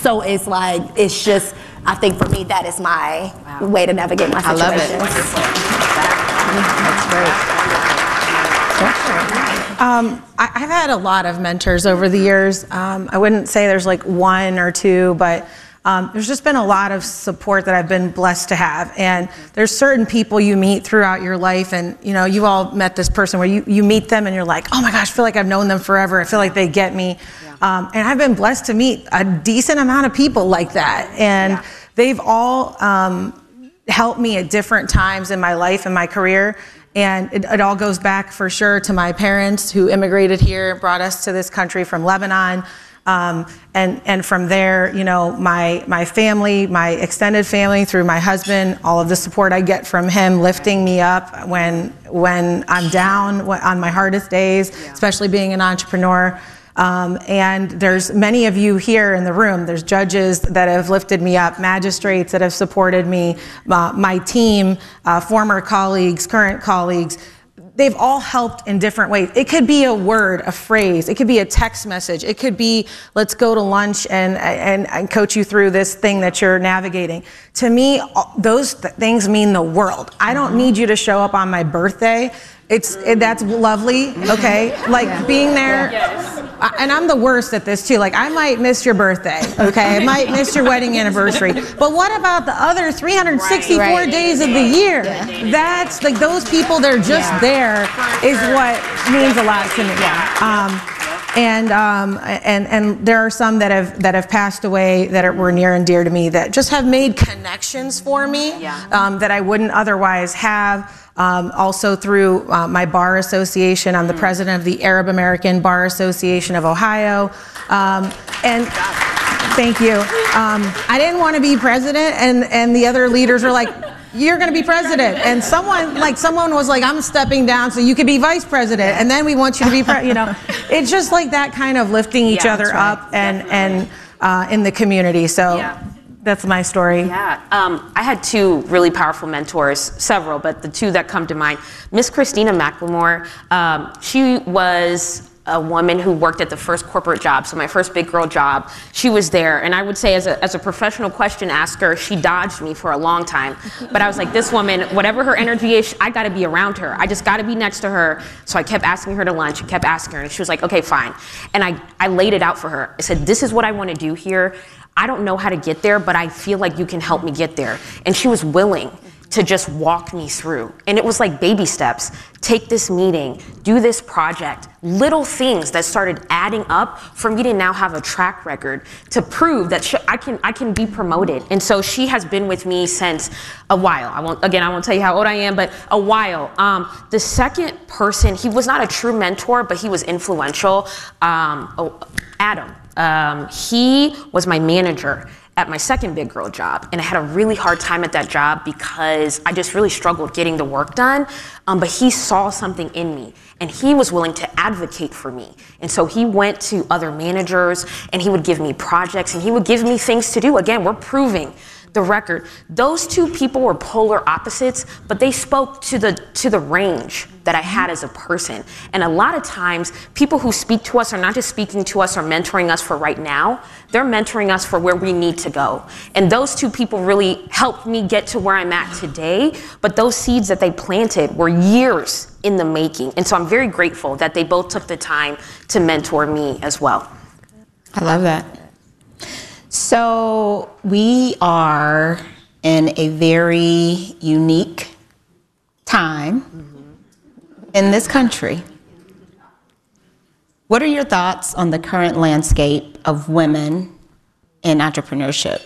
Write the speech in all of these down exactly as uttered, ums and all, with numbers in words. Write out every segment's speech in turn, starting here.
So it's like, it's just, I think for me, that is my wow. way to navigate my situations. I love it. That's great. Um, I, I've had a lot of mentors over the years. Um, I wouldn't say there's like one or two, but Um, there's just been a lot of support that I've been blessed to have. And there's certain people you meet throughout your life, and you know, you've all met this person where you, you meet them and you're like, oh my gosh, I feel like I've known them forever. I feel like they get me. Yeah. Um, and I've been blessed to meet a decent amount of people like that. And yeah. they've all um, helped me at different times in my life and my career. And it, it all goes back for sure to my parents who immigrated here, brought us to this country from Lebanon. Um, and, and from there, you know, my, my family, my extended family through my husband, all of the support I get from him, lifting me up when, when I'm down on my hardest days, yeah. especially being an entrepreneur. Um, and there's many of you here in the room. There's judges that have lifted me up, magistrates that have supported me, uh, my team, uh, former colleagues, current colleagues. They've all helped in different ways. It could be a word, a phrase. It could be a text message. It could be, let's go to lunch and, and, and coach you through this thing that you're navigating. To me, those th- things mean the world. I don't need you to show up on my birthday. It's it, that's lovely, okay? Like yeah. being there, yes. and I'm the worst at this too. Like I might miss your birthday, okay? I might miss your wedding anniversary. But what about the other three hundred sixty-four right, right. days of the year? Yeah. That's like those people. They're just yeah. there is what means a lot to me. Yeah. Um, and um, and and there are some that have that have passed away that are, were near and dear to me that just have made connections for me yeah. um, that I wouldn't otherwise have. Um, also through uh, my bar association, I'm the president of the Arab American Bar Association of Ohio. Um, and thank you. Um, I didn't want to be president, and, and the other leaders were like, you're going to be president. And someone like someone was like, I'm stepping down so you could be vice president, and then we want you to be, pre-, you know, it's just like that kind of lifting each yeah, other right. up and, and uh, in the community. So. Yeah. That's my story. Yeah, um, I had two really powerful mentors, several, but the two that come to mind. Miss Christina McLemore, um, she was a woman who worked at the first corporate job, so my first big girl job. She was there, and I would say as a, as a professional question asker, she dodged me for a long time. But I was like, this woman, whatever her energy is, I gotta be around her. I just gotta be next to her. So I kept asking her to lunch, and kept asking her, and she was like, okay, fine. And I, I laid it out for her. I said, this is what I wanna do here. I don't know how to get there, but I feel like you can help me get there. And she was willing to just walk me through. And it was like baby steps. Take this meeting, do this project, little things that started adding up for me to now have a track record to prove that sh- I can I can be promoted. And so she has been with me since a while. I won't, again, I won't tell you how old I am, but a while. Um, the second person, he was not a true mentor, but he was influential, um, oh, Adam. Um, he was my manager at my second big girl job, and I had a really hard time at that job because I just really struggled getting the work done, um, but he saw something in me, and he was willing to advocate for me. And so he went to other managers, and he would give me projects, and he would give me things to do. Again, we're proving the record. Those two people were polar opposites, but they spoke to the to the range that I had as a person. And a lot of times, people who speak to us are not just speaking to us or mentoring us for right now, they're mentoring us for where we need to go. And those two people really helped me get to where I'm at today, but those seeds that they planted were years in the making. And so I'm very grateful that they both took the time to mentor me as well. I love that. So we are in a very unique time mm-hmm. in this country. What are your thoughts on the current landscape of women in entrepreneurship?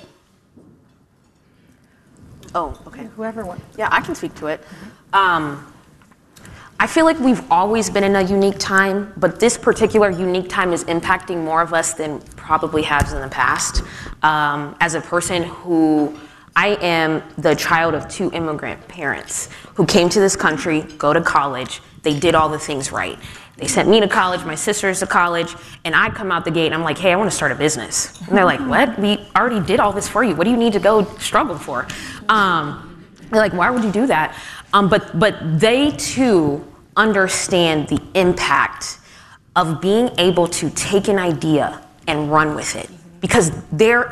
Oh, okay. Whoever wants. Yeah, I can speak to it. Mm-hmm. Um, I feel like we've always been in a unique time, but this particular unique time is impacting more of us than probably has in the past. Um, as a person who, I am the child of two immigrant parents who came to this country, go to college, they did all the things right. They sent me to college, my sisters to college, and I come out the gate and I'm like, hey, I want to start a business. And they're like, what? We already did all this for you. What do you need to go struggle for? Um, they're like, why would you do that? Um, but but they too understand the impact of being able to take an idea and run with it, because they're